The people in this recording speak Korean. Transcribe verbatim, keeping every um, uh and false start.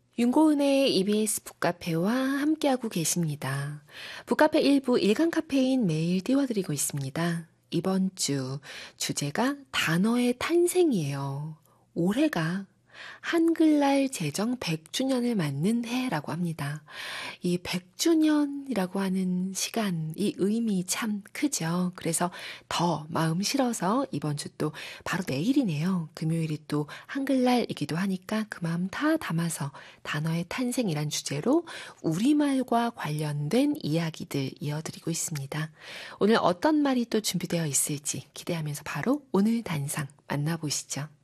윤고은의 이비에스 북카페와 함께하고 계십니다. 북카페 일부 일간 카페인 매일 띄워드리고 있습니다. 이번 주 주제가 단어의 탄생이에요. 올해가 한글날 제정 백 주년을 맞는 해라고 합니다. 이 백 주년이라고 하는 시간, 이 의미 참 크죠. 그래서 더 마음 실어서 이번 주 또 바로 내일이네요. 금요일이 또 한글날이기도 하니까 그 마음 다 담아서 단어의 탄생이란 주제로 우리말과 관련된 이야기들 이어드리고 있습니다. 오늘 어떤 말이 또 준비되어 있을지 기대하면서 바로 오늘 단상 만나보시죠.